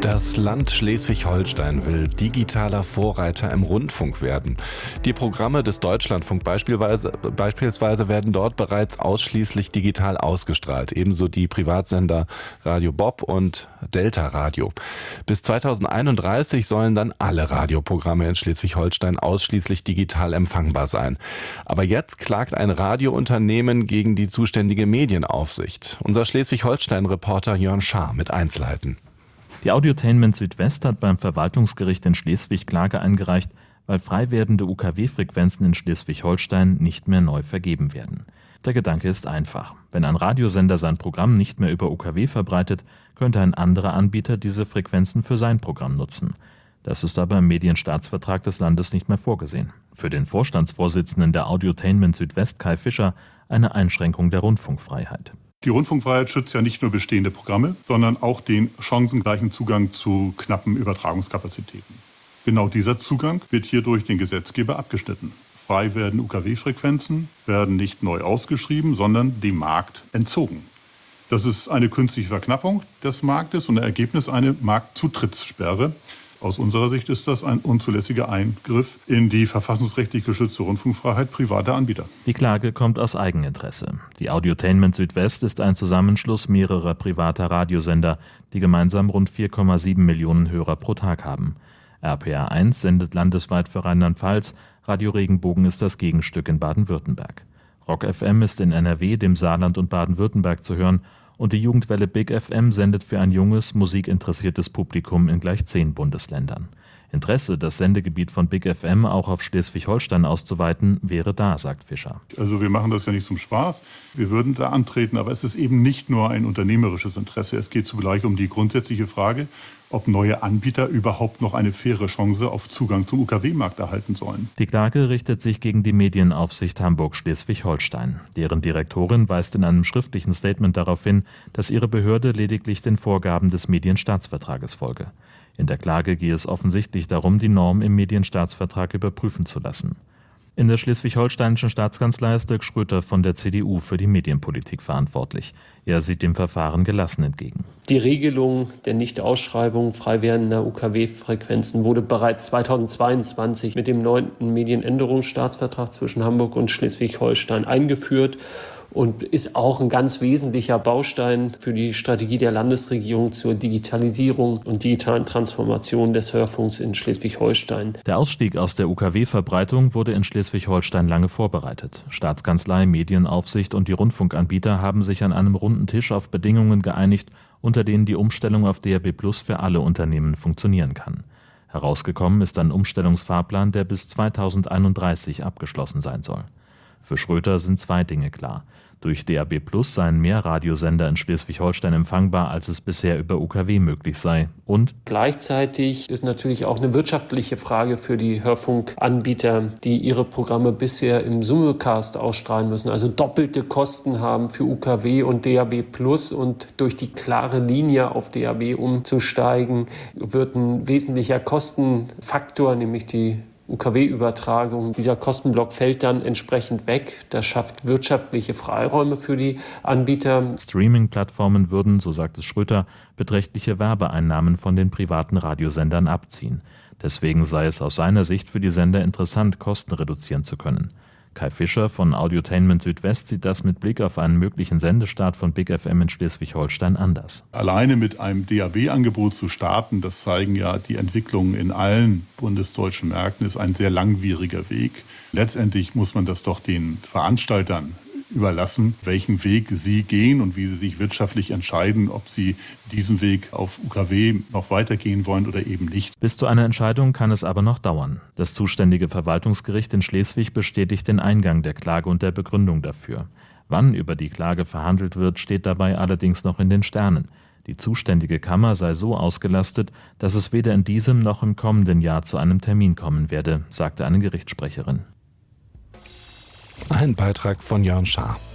Das Land Schleswig-Holstein will digitaler Vorreiter im Rundfunk werden. Die Programme des Deutschlandfunk beispielsweise werden dort bereits ausschließlich digital ausgestrahlt. Ebenso die Privatsender Radio Bob und Delta Radio. Bis 2031 sollen dann alle Radioprogramme in Schleswig-Holstein ausschließlich digital empfangbar sein. Aber jetzt klagt ein Radiounternehmen gegen die zuständige Medienaufsicht. Unser Schleswig-Holstein-Reporter Jörn Schaar mit Einzelheiten. Die Audiotainment Südwest hat beim Verwaltungsgericht in Schleswig Klage eingereicht, weil frei werdende UKW-Frequenzen in Schleswig-Holstein nicht mehr neu vergeben werden. Der Gedanke ist einfach. Wenn ein Radiosender sein Programm nicht mehr über UKW verbreitet, könnte ein anderer Anbieter diese Frequenzen für sein Programm nutzen. Das ist aber im Medienstaatsvertrag des Landes nicht mehr vorgesehen. Für den Vorstandsvorsitzenden der Audiotainment Südwest, Kai Fischer, eine Einschränkung der Rundfunkfreiheit. Die Rundfunkfreiheit schützt ja nicht nur bestehende Programme, sondern auch den chancengleichen Zugang zu knappen Übertragungskapazitäten. Genau dieser Zugang wird hier durch den Gesetzgeber abgeschnitten. Frei werdende UKW-Frequenzen werden nicht neu ausgeschrieben, sondern dem Markt entzogen. Das ist eine künstliche Verknappung des Marktes und im Ergebnis eine Marktzutrittssperre. Aus unserer Sicht ist das ein unzulässiger Eingriff in die verfassungsrechtlich geschützte Rundfunkfreiheit privater Anbieter. Die Klage kommt aus Eigeninteresse. Die Audiotainment Südwest ist ein Zusammenschluss mehrerer privater Radiosender, die gemeinsam rund 4,7 Millionen Hörer pro Tag haben. RPR 1 sendet landesweit für Rheinland-Pfalz, Radio Regenbogen ist das Gegenstück in Baden-Württemberg. Rock FM ist in NRW, dem Saarland und Baden-Württemberg zu hören. Und die Jugendwelle Big FM sendet für ein junges, musikinteressiertes Publikum in gleich 10 Bundesländern. Interesse, das Sendegebiet von Big FM auch auf Schleswig-Holstein auszuweiten, wäre da, sagt Fischer. Also wir machen das ja nicht zum Spaß. Wir würden da antreten, aber es ist eben nicht nur ein unternehmerisches Interesse. Es geht zugleich um die grundsätzliche Frage, ob neue Anbieter überhaupt noch eine faire Chance auf Zugang zum UKW-Markt erhalten sollen. Die Klage richtet sich gegen die Medienaufsicht Hamburg-Schleswig-Holstein. Deren Direktorin weist in einem schriftlichen Statement darauf hin, dass ihre Behörde lediglich den Vorgaben des Medienstaatsvertrages folge. In der Klage gehe es offensichtlich darum, die Norm im Medienstaatsvertrag überprüfen zu lassen. In der schleswig-holsteinischen Staatskanzlei ist Dirk Schröter von der CDU für die Medienpolitik verantwortlich. Er sieht dem Verfahren gelassen entgegen. Die Regelung der Nichtausschreibung frei werdender UKW-Frequenzen wurde bereits 2022 mit dem 9. Medienänderungsstaatsvertrag zwischen Hamburg und Schleswig-Holstein eingeführt und ist auch ein ganz wesentlicher Baustein für die Strategie der Landesregierung zur Digitalisierung und digitalen Transformation des Hörfunks in Schleswig-Holstein. Der Ausstieg aus der UKW-Verbreitung wurde in Schleswig-Holstein lange vorbereitet. Staatskanzlei, Medienaufsicht und die Rundfunkanbieter haben sich an einem runden Tisch auf Bedingungen geeinigt, unter denen die Umstellung auf DAB+ für alle Unternehmen funktionieren kann. Herausgekommen ist ein Umstellungsfahrplan, der bis 2031 abgeschlossen sein soll. Für Schröter sind 2 Dinge klar. Durch DAB+ seien mehr Radiosender in Schleswig-Holstein empfangbar, als es bisher über UKW möglich sei. Und gleichzeitig ist natürlich auch eine wirtschaftliche Frage für die Hörfunkanbieter, die ihre Programme bisher im Simulcast ausstrahlen müssen, also doppelte Kosten haben für UKW und DAB+. Und durch die klare Linie auf DAB umzusteigen, wird ein wesentlicher Kostenfaktor, nämlich die UKW-Übertragung. Dieser Kostenblock fällt dann entsprechend weg. Das schafft wirtschaftliche Freiräume für die Anbieter. Streaming-Plattformen würden, so sagt es Schröter, beträchtliche Werbeeinnahmen von den privaten Radiosendern abziehen. Deswegen sei es aus seiner Sicht für die Sender interessant, Kosten reduzieren zu können. Kai Fischer von Audiotainment Südwest sieht das mit Blick auf einen möglichen Sendestart von Big FM in Schleswig-Holstein anders. Alleine mit einem DAB-Angebot zu starten, das zeigen ja die Entwicklungen in allen bundesdeutschen Märkten, ist ein sehr langwieriger Weg. Letztendlich muss man das doch den Veranstaltern überlassen, welchen Weg sie gehen und wie sie sich wirtschaftlich entscheiden, ob sie diesen Weg auf UKW noch weitergehen wollen oder eben nicht. Bis zu einer Entscheidung kann es aber noch dauern. Das zuständige Verwaltungsgericht in Schleswig bestätigt den Eingang der Klage und der Begründung dafür. Wann über die Klage verhandelt wird, steht dabei allerdings noch in den Sternen. Die zuständige Kammer sei so ausgelastet, dass es weder in diesem noch im kommenden Jahr zu einem Termin kommen werde, sagte eine Gerichtssprecherin. Ein Beitrag von Jörn Schaar.